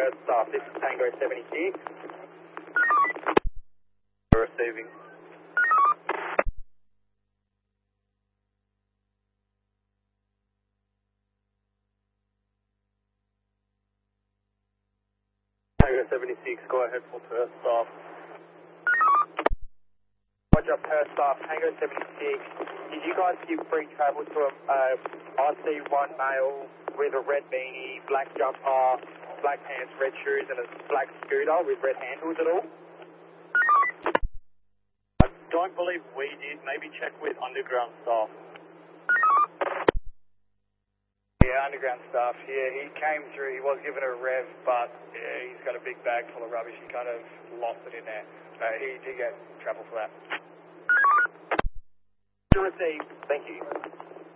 Perth staff. This is Tango 76. Receiving. Tango 76, go ahead for Perth staff. Roger, Perth staff, Tango 76. Did you guys give free travel to a RC1 male with a red beanie, black jumper, black pants, red shoes, and a black scooter with red handles at all? I don't believe we did. Maybe check with underground staff. Yeah, underground staff. Yeah, he came through. He was given a rev, but yeah, he's got a big bag full of rubbish. He kind of lost it in there. So he did get trouble for that. To receive. Thank you.